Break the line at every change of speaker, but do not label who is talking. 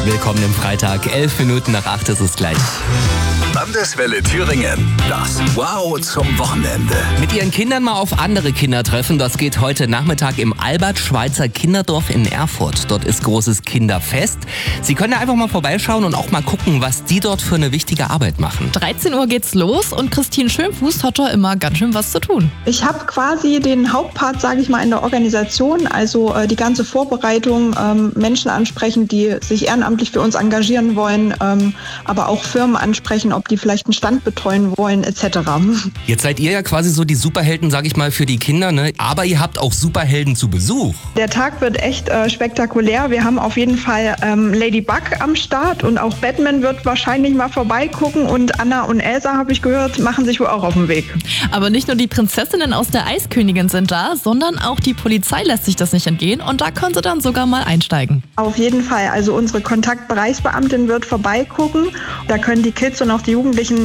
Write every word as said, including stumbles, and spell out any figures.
Willkommen im Freitag. Elf Minuten nach acht ist es gleich.
Landeswelle Thüringen. Das Wow zum Wochenende.
Mit Ihren Kindern mal auf andere Kinder treffen. Das geht heute Nachmittag im Albert-Schweitzer Kinderdorf in Erfurt. Dort ist großes Kinderfest. Sie können da einfach mal vorbeischauen und auch mal gucken, was die dort für eine wichtige Arbeit machen.
dreizehn Uhr geht's los und Christine Schönfuß hat da immer ganz schön was zu tun.
Ich habe quasi den Hauptpart, sage ich mal, in der Organisation, also äh, die ganze Vorbereitung, ähm, Menschen ansprechen, die sich ehrenamtlich für uns engagieren wollen, ähm, aber auch Firmen ansprechen, ob die vielleicht einen Stand betreuen wollen, et cetera.
Jetzt seid ihr ja quasi so die Superhelden, sag ich mal, für die Kinder, ne? Aber ihr habt auch Superhelden zu Besuch.
Der Tag wird echt äh, spektakulär. Wir haben auf jeden Fall ähm, Ladybug am Start und auch Batman wird wahrscheinlich mal vorbeigucken und Anna und Elsa, habe ich gehört, machen sich wohl auch auf den Weg.
Aber nicht nur die Prinzessinnen aus der Eiskönigin sind da, sondern auch die Polizei lässt sich das nicht entgehen und da können sie dann sogar mal einsteigen.
Auf jeden Fall. Also unsere Kontaktbereichsbeamtin wird vorbeigucken. Da können die Kids und auch die Jugendlichen